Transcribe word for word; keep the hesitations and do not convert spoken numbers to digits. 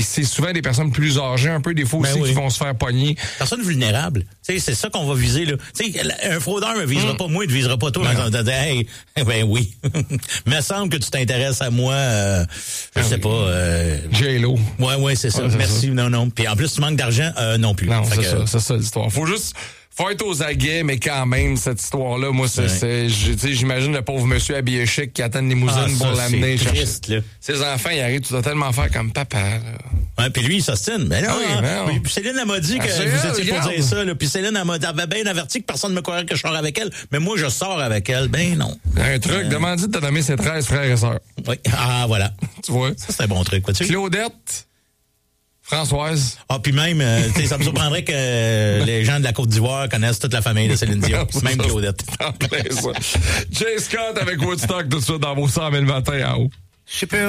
c'est souvent des personnes plus âgées, un peu, des fois aussi, ben oui. qui vont se faire pogner. Personnes vulnérables. Tu sais, c'est ça qu'on va viser, là. Tu sais, un fraudeur me visera mmh. pas moi, il ne visera pas toi. Ben, dans, dans, hey, ben oui. Me semble que tu t'intéresses à moi, euh, je ah sais oui. pas. Euh... J-Lo. Ouais, ouais, c'est ça. Ouais, c'est Merci, ça. non, non. Puis en plus, tu manques d'argent, euh, non plus. Non, fait c'est que... ça, c'est ça l'histoire. Faut juste... Faut être aux aguets, mais quand même, cette histoire-là, moi, c'est, ouais. c'est j'imagine le pauvre monsieur habillé chic qui attend une limousine ah, pour ça, l'amener chercher. Là. Ses enfants, ils arrivent, tu dois tellement faire comme papa, là. Ouais, puis lui, il s'ostine. Mais non, oui, hein, non. Puis Céline, elle m'a dit que ah, vous étiez pour dire ça, là. Puis Céline, elle m'a bien averti que personne ne me croirait que je sors avec elle. Mais moi, je sors avec elle. Ben non. Un truc, euh... demande-lui de te nommer ses treize frères et sœurs. Oui. Ah, voilà. Tu vois? Ça, c'est un bon truc, quoi, tu sais. Claudette. Françoise. Ah, puis même, euh, ça me surprendrait que euh, les gens de la Côte d'Ivoire connaissent toute la famille de Céline Dion. Même Claudette. Jay Scott avec Woodstock tout de suite dans vos cent mille matins en haut.